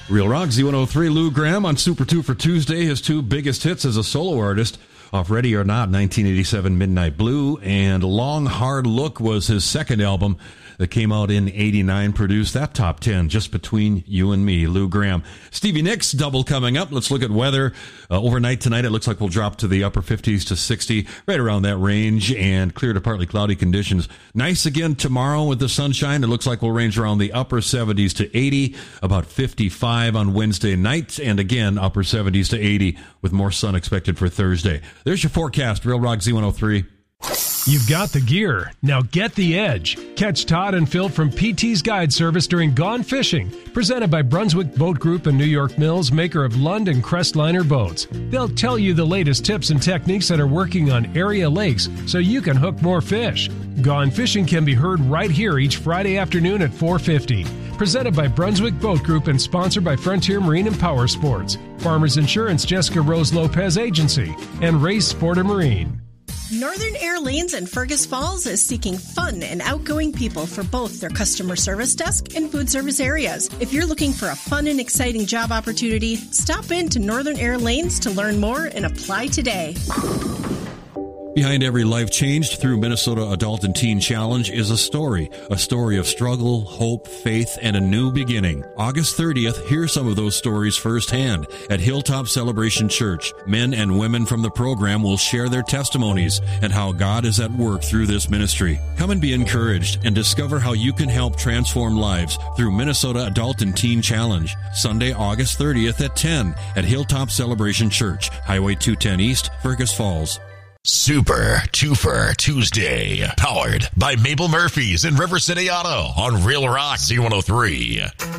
Real Rock Z103, Lou Gramm on Super 2 for Tuesday. His two biggest hits as a solo artist off Ready or Not, 1987 Midnight Blue, and Long Hard Look was his second album that came out in 89, produced that top 10, Just Between You and Me, Lou Gramm. Stevie Nicks double coming up. Let's look at weather. Overnight tonight, it looks like we'll drop to the upper 50s to 60, right around that range, and clear to partly cloudy conditions. Nice again tomorrow with the sunshine. It looks like we'll range around the upper 70s to 80, about 55 on Wednesday night, and again, upper 70s to 80 with more sun expected for Thursday. There's your forecast, Real Rock Z103. You've got the gear. Now get the edge. Catch Todd and Phil from PT's Guide Service during Gone Fishing, presented by Brunswick Boat Group and New York Mills, maker of Lund and Crestliner boats. They'll tell you the latest tips and techniques that are working on area lakes so you can hook more fish. Gone Fishing can be heard right here each Friday afternoon at 4:50. Presented by Brunswick Boat Group and sponsored by Frontier Marine and Power Sports, Farmers Insurance, Jessica Rose Lopez Agency, and Race Sporter Marine. Northern Air Lanes in Fergus Falls is seeking fun and outgoing people for both their customer service desk and food service areas. If you're looking for a fun and exciting job opportunity, stop in to Northern Air Lanes to learn more and apply today. Behind every life changed through Minnesota Adult and Teen Challenge is a story of struggle, hope, faith, and a new beginning. August 30th, hear some of those stories firsthand at Hilltop Celebration Church. Men and women from the program will share their testimonies and how God is at work through this ministry. Come and be encouraged and discover how you can help transform lives through Minnesota Adult and Teen Challenge. Sunday, August 30th at 10 at Hilltop Celebration Church, Highway 210 East, Fergus Falls. Super Twofer Tuesday, powered by Mabel Murphy's in River City Auto on Real Rock Z103.